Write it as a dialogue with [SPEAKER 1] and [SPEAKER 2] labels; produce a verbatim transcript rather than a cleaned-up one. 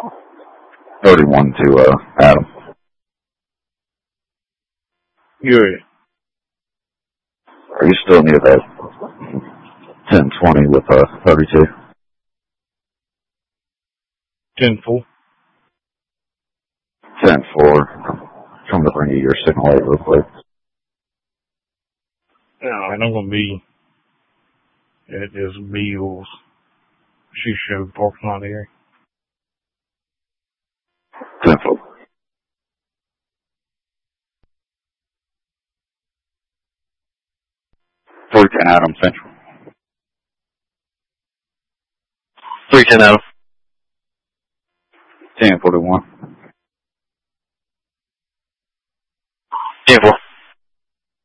[SPEAKER 1] thirty-one to uh, Adam.
[SPEAKER 2] Good.
[SPEAKER 1] Are you still near that ten twenty with uh, thirty-two?
[SPEAKER 2] ten four.
[SPEAKER 1] ten four. Trying to bring you your signal out real quick.
[SPEAKER 2] Yeah, and I'm going to be at this Bill's shoe show parking lot area.
[SPEAKER 1] ten four. three ten Adam Central.
[SPEAKER 3] three ten Adam.
[SPEAKER 1] ten forty-one.
[SPEAKER 3] ten four.